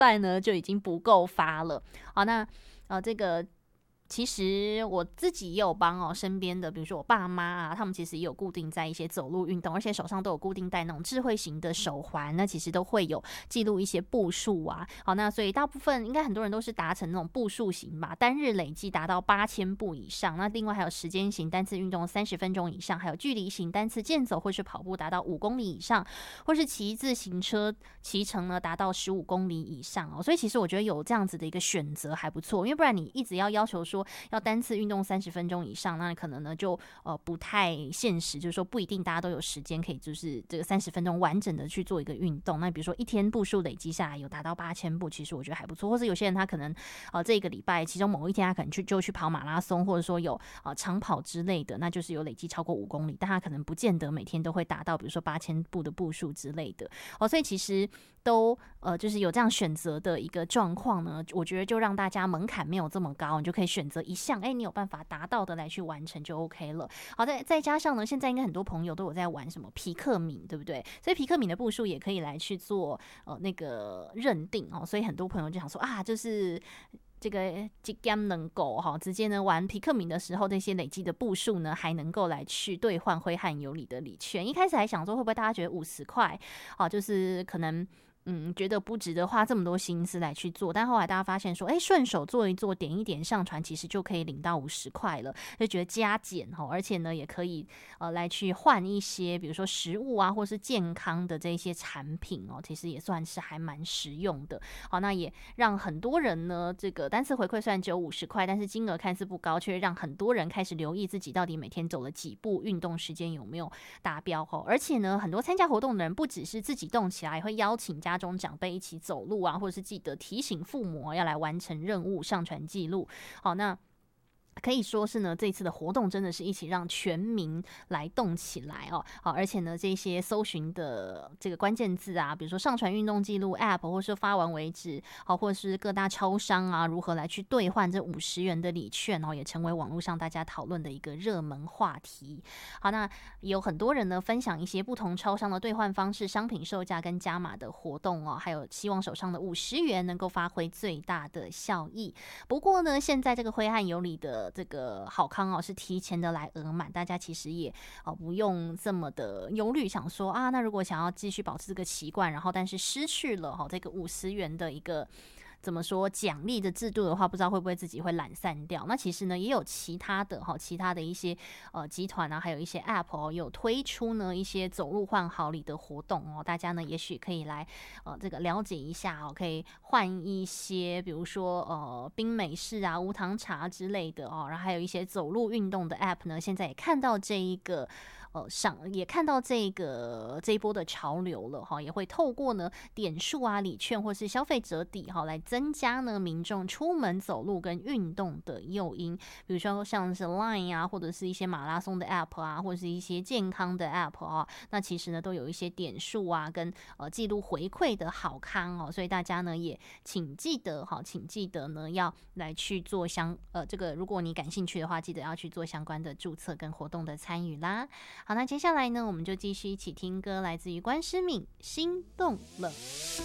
拜呢就已经不够发了。好，那这个其实我自己也有帮身边的，比如说我爸妈啊，他们其实也有固定在一些走路运动，而且手上都有固定戴那种智慧型的手环，那其实都会有记录一些步数啊。好，那所以大部分应该很多人都是达成那种步数型吧，单日累计达到8000步以上。那另外还有时间型单次运动30分钟以上，还有距离型单次健走或是跑步达到5公里以上，或是骑自行车骑乘呢达到15公里以上所以其实我觉得有这样子的一个选择还不错，因为不然你一直要求说要单次运动30分钟以上，那可能呢就不太现实，就是说不一定大家都有时间可以就是这个30分钟完整的去做一个运动。那比如说一天步数累积下来有达到8000步，其实我觉得还不错。或是有些人他可能这个礼拜其中某一天他可能就去跑马拉松，或者说有长跑之类的，那就是有累积超过5公里，但他可能不见得每天都会达到比如说8000步的步数之类的所以其实都就是有这样选择的一个状况呢，我觉得就让大家门槛没有这么高，你就可以选择一项你有办法达到的来去完成就 OK 了。好，再加上呢，现在应该很多朋友都有在玩什么皮克敏，对不对？所以皮克敏的步数也可以来去做那个认定所以很多朋友就想说就是这个即将能够直接呢玩皮克敏的时候，这些累积的步数呢，还能够来去兑换挥汗有礼的礼券。一开始还想说会不会大家觉得50块就是可能觉得不值得花这么多心思来去做，但后来大家发现说顺手做一做，点一点上传，其实就可以领到50块了，就觉得加减而且呢也可以来去换一些比如说食物啊或是健康的这些产品其实也算是还蛮实用的。好，那也让很多人呢这个单次回馈虽然只有50块，但是金额看似不高，却让很多人开始留意自己到底每天走了几步，运动时间有没有达标而且呢很多参加活动的人不只是自己动起来，也会邀请家中长辈一起走路啊，或者是记得提醒父母要来完成任务，上传记录。好，那可以说是呢，这一次的活动真的是一起让全民来动起来而且呢，这些搜寻的这个关键字啊，比如说上传运动记录 App， 或是发完为止或是各大超商啊，如何来去兑换这50元的礼券也成为网络上大家讨论的一个热门话题。好，那有很多人呢分享一些不同超商的兑换方式、商品售价跟加码的活动还有希望手上的50元能够发挥最大的效益。不过呢，现在这个挥汗有礼的这个好康是提前的来额满，大家其实也不用这么的忧虑，想说那如果想要继续保持这个习惯，然后但是失去了这个50元的一个怎么说奖励的制度的话，不知道会不会自己会懒散掉。那其实呢也有其他的一些集团啊，还有一些 App 有推出呢一些走路换好礼的活动大家呢也许可以来这个了解一下可以换一些比如说冰美式啊、无糖茶之类的然后还有一些走路运动的 App 呢，现在也看到这一个也看到这一波的潮流了也会透过呢点数啊、礼券或是消费折抵来增加呢民众出门走路跟运动的诱因。比如说像是 Line 啊，或者是一些马拉松的 App 啊，或者是一些健康的 App 那其实呢都有一些点数啊跟记录回馈的好康所以大家呢也请记得呢要来去做这个如果你感兴趣的话，记得要去做相关的注册跟活动的参与啦。好，那接下来呢我们就继续一起听歌，来自于关诗敏《心动了》。